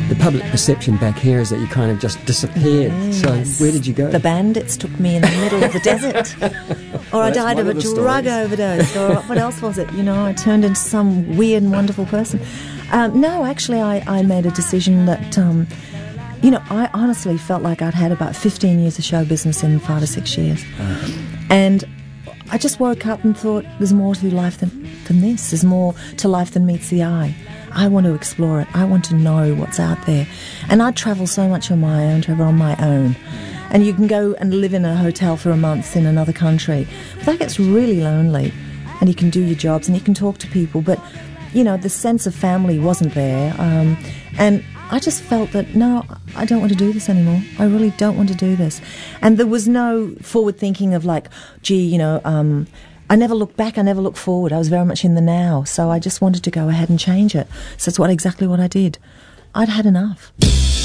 the public perception back here is that you kind of just disappeared. Yes. So where did you go? The bandits took me in the middle of the desert. Or I died of a drug overdose. Or what else was it? You know, I turned into some weird and wonderful person. No, actually, I made a decision that, you know, I honestly felt like I'd had about 15 years of show business in 5 or 6 years. And I just woke up and thought, there's more to life than this. There's more to life than meets the eye. I want to explore it. I want to know what's out there. And I travel so much on my own. And you can go and live in a hotel for a month in another country. But that gets really lonely. And you can do your jobs and you can talk to people. But, you know, the sense of family wasn't there. And I just felt that, no, I don't want to do this anymore. I really don't want to do this. And there was no forward thinking of like, gee, you know, I never looked back, I never looked forward. I was very much in the now. So I just wanted to go ahead and change it. So that's exactly what I did. I'd had enough.